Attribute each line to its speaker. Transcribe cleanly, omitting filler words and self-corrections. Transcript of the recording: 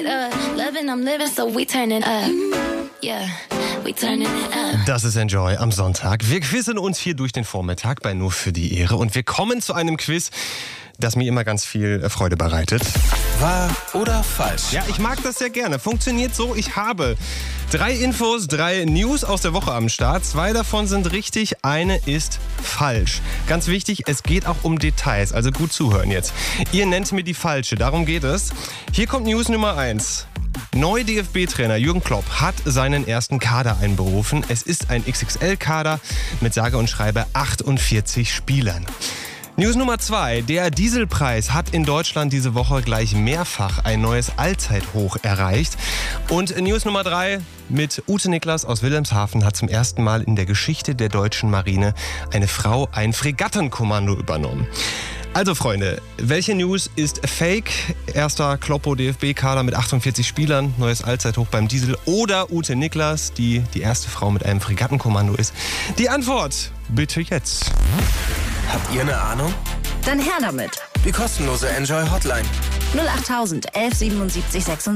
Speaker 1: it up. Loving, I'm living, so we turn it up. Yeah, we turning it up.
Speaker 2: Das ist Enjoy am Sonntag. Wir quizzen uns hier durch den Vormittag bei Nur für die Ehre. Und wir kommen zu einem Quiz, das mir immer ganz viel Freude bereitet.
Speaker 3: Wahr oder falsch?
Speaker 2: Ja, ich mag das sehr gerne. Funktioniert so, ich habe 3 Infos, 3 News aus der Woche am Start. 2 davon sind richtig, eine ist falsch. Ganz wichtig, es geht auch um Details, also gut zuhören jetzt. Ihr nennt mir die falsche, darum geht es. Hier kommt News Nummer 1. Neu DFB-Trainer Jürgen Klopp hat seinen ersten Kader einberufen. Es ist ein XXL-Kader mit sage und schreibe 48 Spielern. News Nummer 2. Der Dieselpreis hat in Deutschland diese Woche gleich mehrfach ein neues Allzeithoch erreicht. Und News Nummer 3. Mit Ute Niklas aus Wilhelmshaven hat zum ersten Mal in der Geschichte der deutschen Marine eine Frau ein Fregattenkommando übernommen. Also Freunde, welche News ist fake? Erster Kloppo-DFB-Kader mit 48 Spielern, neues Allzeithoch beim Diesel oder Ute Niklas, die erste Frau mit einem Fregattenkommando ist? Die Antwort bitte jetzt.
Speaker 3: Habt ihr eine Ahnung?
Speaker 4: Dann her damit.
Speaker 3: Die kostenlose Enjoy Hotline.
Speaker 4: 08000 11 77 76.